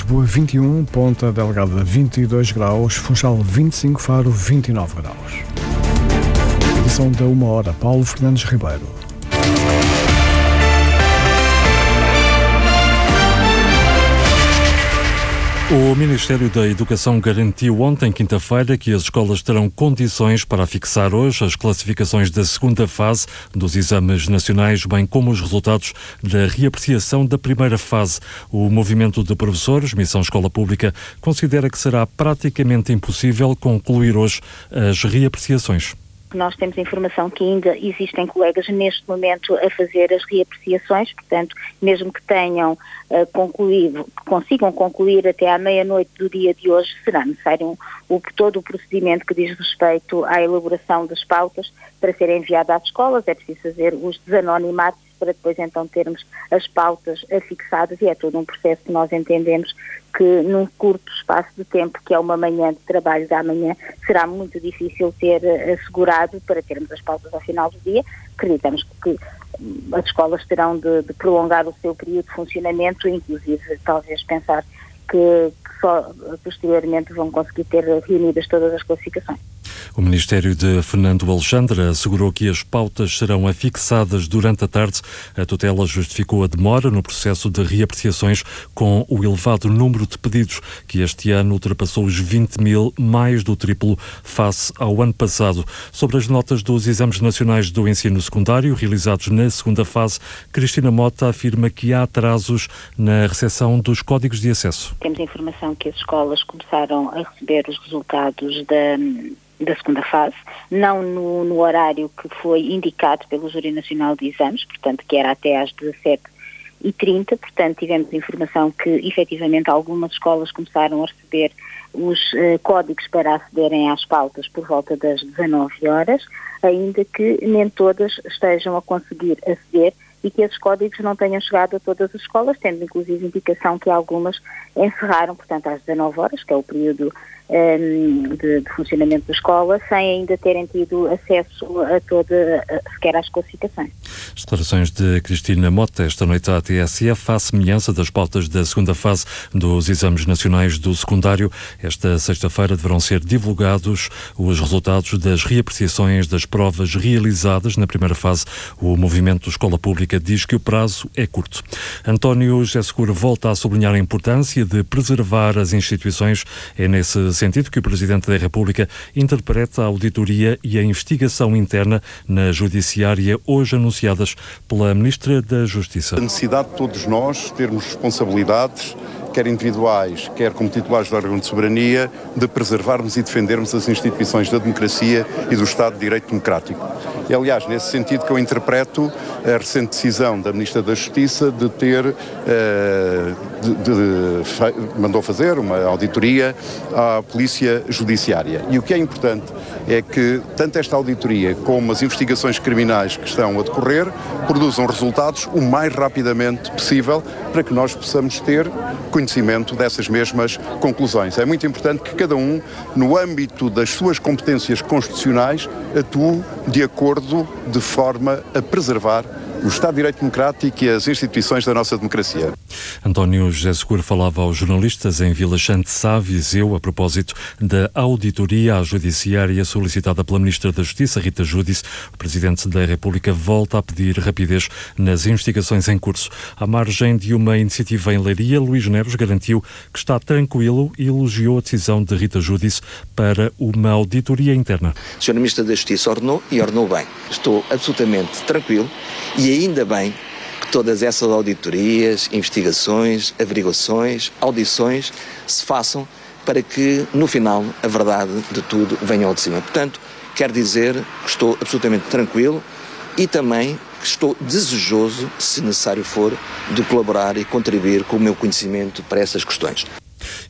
Lisboa 21, Ponta Delgada 22 graus, Funchal 25, Faro 29 graus. Edição da 1h, Paulo Fernandes Ribeiro. O Ministério da Educação garantiu ontem, quinta-feira, que as escolas terão condições para fixar hoje as classificações da segunda fase dos exames nacionais, bem como os resultados da reapreciação da primeira fase. O movimento de professores, Missão Escola Pública, considera que será praticamente impossível concluir hoje as reapreciações. Nós temos informação que ainda existem colegas neste momento a fazer as reapreciações, portanto, mesmo que tenham concluído, que consigam concluir até à meia-noite do dia de hoje, será necessário todo o procedimento que diz respeito à elaboração das pautas para serem enviadas às escolas. É preciso fazer os desanonimatos para depois então termos as pautas afixadas, e é todo um processo que nós entendemos que num curto espaço de tempo, que é uma manhã de trabalho da manhã, será muito difícil ter assegurado para termos as pautas ao final do dia. Acreditamos que as escolas terão de prolongar o seu período de funcionamento, inclusive talvez pensar que só posteriormente vão conseguir ter reunidas todas as classificações. O Ministério de Fernando Alexandre assegurou que as pautas serão afixadas durante a tarde. A tutela justificou a demora no processo de reapreciações com o elevado número de pedidos, que este ano ultrapassou os 20 mil, mais do triplo face ao ano passado. Sobre as notas dos exames nacionais do ensino secundário realizados na segunda fase, Cristina Mota afirma que há atrasos na recepção dos códigos de acesso. Temos informação que as escolas começaram a receber os resultados da segunda fase, não no horário que foi indicado pelo Júri Nacional de Exames, portanto, que era até às 17h30, portanto, tivemos informação que, efetivamente, algumas escolas começaram a receber os códigos para acederem às pautas por volta das 19 horas, ainda que nem todas estejam a conseguir aceder e que esses códigos não tenham chegado a todas as escolas, tendo inclusive indicação que algumas encerraram, portanto, às 19 horas, que é o período de funcionamento da escola, sem ainda terem tido acesso a sequer às classificações. As declarações de Cristina Mota esta noite à TSF, à semelhança das pautas da segunda fase dos exames nacionais do secundário. Esta sexta-feira deverão ser divulgados os resultados das reapreciações das provas realizadas na primeira fase. O movimento Escola Pública diz que o prazo é curto. António José Seguro volta a sublinhar a importância de preservar as instituições. É nesse sentido que o Presidente da República interpreta a auditoria e a investigação interna na Judiciária, hoje anunciadas pela Ministra da Justiça. A necessidade de todos nós termos responsabilidades, quer individuais, quer como titulares do órgão de soberania, de preservarmos e defendermos as instituições da democracia e do Estado de Direito Democrático. É, aliás, nesse sentido que eu interpreto a recente decisão da Ministra da Justiça de ter, mandou fazer uma auditoria à Polícia Judiciária. E o que é importante é que tanto esta auditoria como as investigações criminais que estão a decorrer produzam resultados o mais rapidamente possível para que nós possamos ter conhecimento dessas mesmas conclusões. É muito importante que cada um, no âmbito das suas competências constitucionais, atue de acordo, de forma a preservar o Estado de Direito Democrático e as instituições da nossa democracia. António José Seguro falava aos jornalistas em Vila Chante Sá, Viseu, a propósito da auditoria à Judiciária solicitada pela Ministra da Justiça, Rita Giudice. O Presidente da República volta a pedir rapidez nas investigações em curso. À margem de uma iniciativa em Leiria, Luís Neves garantiu que está tranquilo e elogiou a decisão de Rita Giudice para uma auditoria interna. A Sra. Ministra da Justiça ordenou e ordenou bem. Estou absolutamente tranquilo e ainda bem que todas essas auditorias, investigações, averiguações, audições se façam para que, no final, a verdade de tudo venha ao de cima. Portanto, quero dizer que estou absolutamente tranquilo e também que estou desejoso, se necessário for, de colaborar e contribuir com o meu conhecimento para essas questões.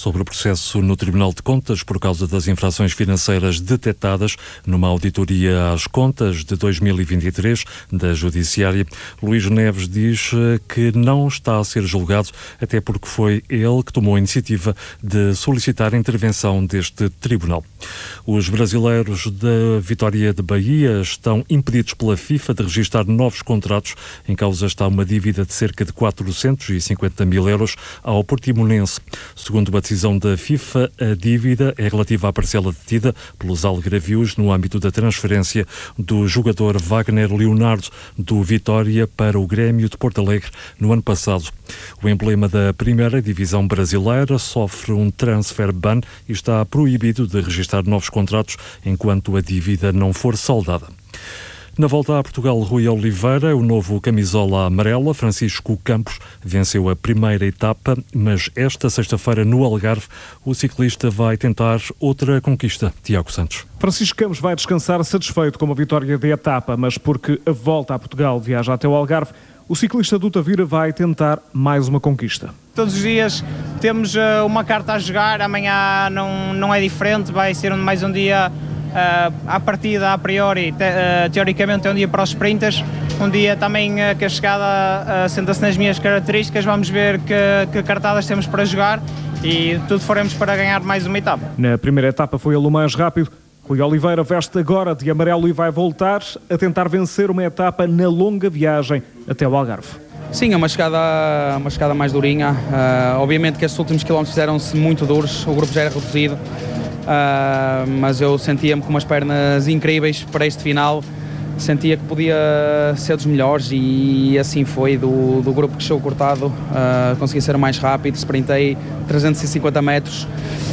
sobre o processo no Tribunal de Contas por causa das infrações financeiras detectadas numa auditoria às contas de 2023 da Judiciária. Luís Neves diz que não está a ser julgado, até porque foi ele que tomou a iniciativa de solicitar a intervenção deste tribunal. Os brasileiros da Vitória de Bahia estão impedidos pela FIFA de registrar novos contratos. Em causa está uma dívida de cerca de 450 mil euros ao Portimonense. Segundo a decisão da FIFA, a dívida é relativa à parcela detida pelos algarvios no âmbito da transferência do jogador Wagner Leonardo do Vitória para o Grêmio de Porto Alegre no ano passado. O emblema da primeira divisão brasileira sofre um transfer ban e está proibido de registrar novos contratos enquanto a dívida não for saldada. Na volta a Portugal, Rui Oliveira, o novo camisola amarela, Francisco Campos, venceu a primeira etapa, mas esta sexta-feira no Algarve o ciclista vai tentar outra conquista. Tiago Santos. Francisco Campos vai descansar satisfeito com a vitória da etapa, mas porque a volta a Portugal viaja até o Algarve, o ciclista do Tavira vai tentar mais uma conquista. Todos os dias temos uma carta a jogar, amanhã não é diferente, vai ser mais um dia à partida, a priori, teoricamente é um dia para os sprinters, um dia também que a chegada senta-se nas minhas características, vamos ver que cartadas temos para jogar e tudo faremos para ganhar mais uma etapa. Na primeira etapa foi ele o mais rápido. Rui Oliveira veste agora de amarelo e vai voltar a tentar vencer uma etapa na longa viagem até o Algarve. Sim, é uma chegada mais durinha. Obviamente que estes últimos quilómetros fizeram-se muito duros, o grupo já era reduzido, mas eu sentia-me com umas pernas incríveis para este final. Sentia que podia ser dos melhores e assim foi. Do grupo que chegou cortado, consegui ser mais rápido, sprintei 350 metros.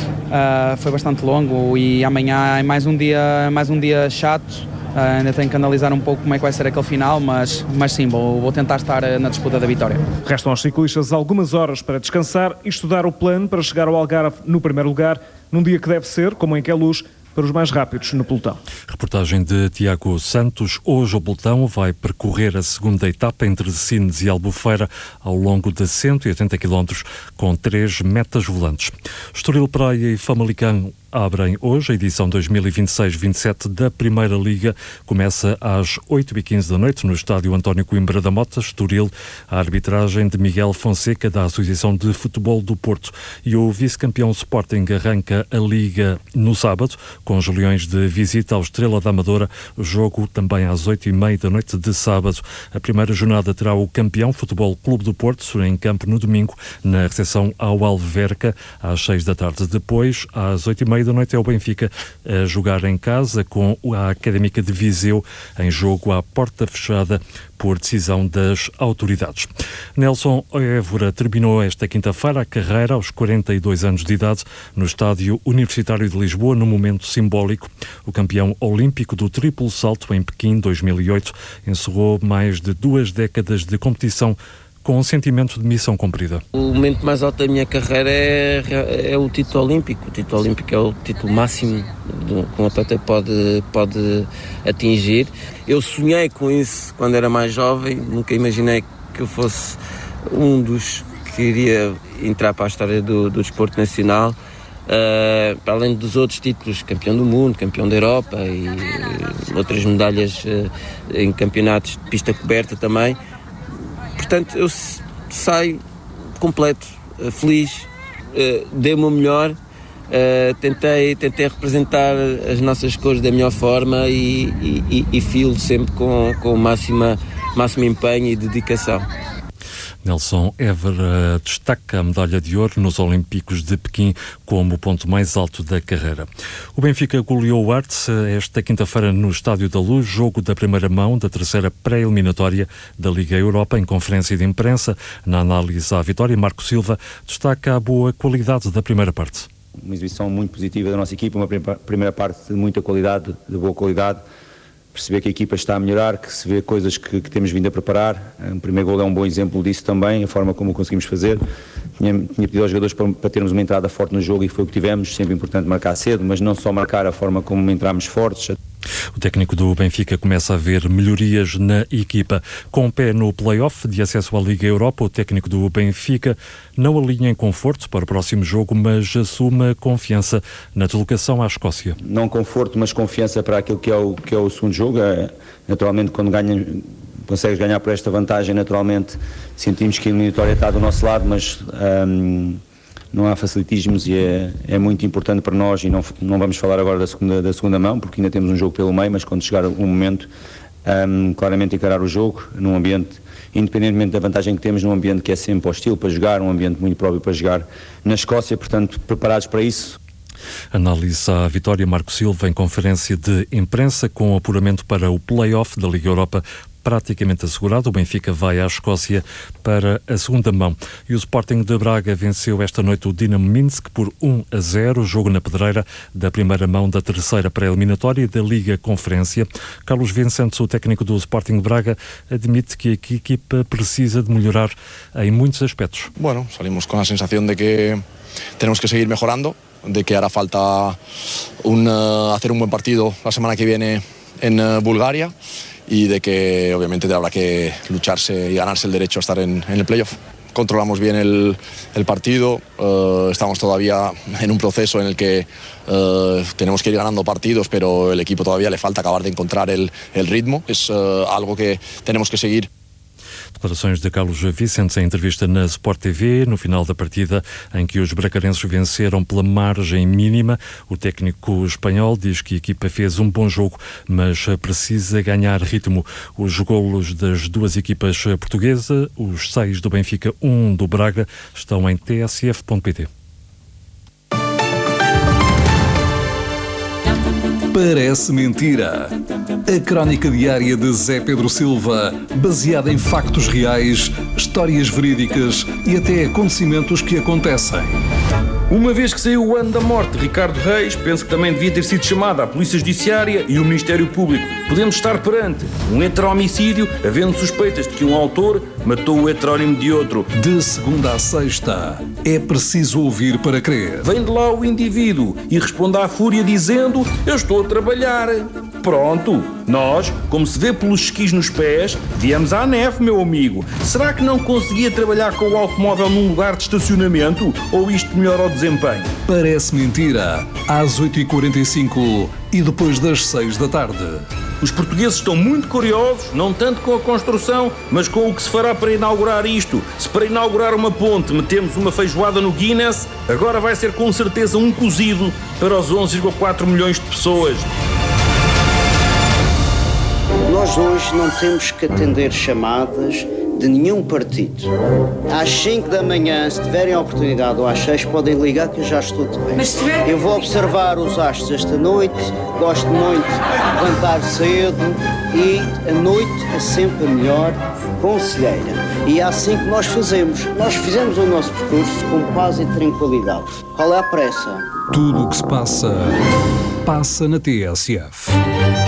Foi bastante longo e amanhã é mais um dia chato. Ainda tenho que analisar um pouco como é que vai ser aquele final, mas sim, vou tentar estar na disputa da vitória. Restam aos ciclistas algumas horas para descansar e estudar o plano para chegar ao Algarve no primeiro lugar, num dia que deve ser, como em Queluz, para os mais rápidos no pelotão. Reportagem de Tiago Santos. Hoje o pelotão vai percorrer a segunda etapa entre Sines e Albufeira ao longo de 180 km com 3 metas volantes. Estoril Praia e Famalicão abrem hoje a edição 2026-27 da Primeira Liga. Começa às 8h15 da noite no estádio António Coimbra da Mota, Estoril. A arbitragem de Miguel Fonseca da Associação de Futebol do Porto. E o vice-campeão Sporting arranca a Liga no sábado, com os Leões de visita ao Estrela da Amadora. O jogo também às 8h30 da noite de sábado. A primeira jornada terá o campeão Futebol Clube do Porto em campo no domingo, na recepção ao Alverca, às 6 da tarde. Depois, às 8h30 da noite, é o Benfica a jogar em casa com a Académica de Viseu em jogo à porta fechada por decisão das autoridades. Nelson Évora terminou esta quinta-feira a carreira aos 42 anos de idade no Estádio Universitário de Lisboa, num momento simbólico. O campeão olímpico do triplo salto em Pequim 2008 encerrou mais de 2 décadas de competição com um sentimento de missão cumprida. O momento mais alto da minha carreira é o título olímpico. O título olímpico é o título máximo que um atleta pode atingir. Eu sonhei com isso quando era mais jovem, nunca imaginei que eu fosse um dos que iria entrar para a história do desporto nacional. Para além dos outros títulos, campeão do mundo, campeão da Europa e outras medalhas em campeonatos de pista coberta também. Portanto, eu saio completo, feliz, dei o meu melhor, tentei representar as nossas cores da melhor forma e filo sempre com o máximo empenho e dedicação. Nelson Évora destaca a medalha de ouro nos Olímpicos de Pequim como o ponto mais alto da carreira. O Benfica goleou o Artes esta quinta-feira no Estádio da Luz, jogo da primeira mão da terceira pré-eliminatória da Liga Europa. Em conferência de imprensa, na análise à vitória, Marco Silva destaca a boa qualidade da primeira parte. Uma exibição muito positiva da nossa equipa, uma primeira parte de muita qualidade, de boa qualidade. Perceber que a equipa está a melhorar, que se vê coisas que temos vindo a preparar. O primeiro gol é um bom exemplo disso também, a forma como o conseguimos fazer. tinha pedido aos jogadores para termos uma entrada forte no jogo e foi o que tivemos, sempre importante marcar cedo, mas não só marcar a forma como entramos fortes. O técnico do Benfica começa a ver melhorias na equipa. Com o pé no play-off de acesso à Liga Europa, o técnico do Benfica não alinha em conforto para o próximo jogo, mas assume confiança na deslocação à Escócia. Não conforto, mas confiança para aquilo que é o segundo jogo. Naturalmente, quando consegues ganhar por esta vantagem, naturalmente sentimos que a eliminatória está do nosso lado, mas não há facilitismos e é muito importante para nós, e não vamos falar agora da segunda mão, porque ainda temos um jogo pelo meio, mas quando chegar um momento, claramente encarar o jogo num ambiente, independentemente da vantagem que temos, num ambiente que é sempre hostil para jogar, um ambiente muito próprio para jogar na Escócia, portanto, preparados para isso. Análise à vitória. Marco Silva em conferência de imprensa com apuramento para o play-off da Liga Europa praticamente assegurado. O Benfica vai à Escócia para a segunda mão. E o Sporting de Braga venceu esta noite o Dinamo Minsk por 1-0, jogo na pedreira da primeira mão da terceira pré-eliminatória da Liga Conferência. Carlos Vicentes, o técnico do Sporting de Braga, admite que a equipa precisa de melhorar em muitos aspectos. Bueno, salimos con la sensación de que tenemos que seguir mejorando, de que hará falta hacer un buen partido la semana que viene en Bulgaria, y de que obviamente habrá que lucharse y ganarse el derecho a estar en el playoff. Controlamos bien el partido, estamos todavía en un proceso en el que tenemos que ir ganando partidos, pero el equipo todavía le falta acabar de encontrar el ritmo. Es algo que tenemos que seguir. Declarações de Carlos Vicentes em entrevista na Sport TV no final da partida em que os bracarenses venceram pela margem mínima. O técnico espanhol diz que a equipa fez um bom jogo, mas precisa ganhar ritmo. Os golos das duas equipas portuguesas, os 6 do Benfica, 1 do Braga, estão em tsf.pt. Parece mentira. A crónica diária de Zé Pedro Silva, baseada em factos reais, histórias verídicas e até acontecimentos que acontecem. Uma vez que saiu o ano da morte de Ricardo Reis, penso que também devia ter sido chamada a Polícia Judiciária e o Ministério Público. Podemos estar perante um heterohomicídio, havendo suspeitas de que um autor matou o heterónimo de outro. De segunda a sexta, é preciso ouvir para crer. Vem de lá o indivíduo e responde à fúria dizendo: eu estou a trabalhar. Pronto, nós, como se vê pelos esquis nos pés, viemos à neve, meu amigo. Será que não conseguia trabalhar com o automóvel num lugar de estacionamento? Ou isto melhora o desempenho? Parece mentira. Às 8h45 e depois das 6 da tarde. Os portugueses estão muito curiosos, não tanto com a construção, mas com o que se fará para inaugurar isto. Se para inaugurar uma ponte metemos uma feijoada no Guinness, agora vai ser com certeza um cozido para os 11,4 milhões de pessoas. Nós hoje não temos que atender chamadas de nenhum partido. Às 5 da manhã, se tiverem a oportunidade, ou às 6, podem ligar que eu já estou de bem. Eu vou observar os astros esta noite, gosto muito de levantar cedo e a noite é sempre a melhor conselheira. E é assim que nós fazemos. Nós fizemos o nosso percurso com paz e tranquilidade. Qual é a pressa? Tudo o que se passa, passa na TSF.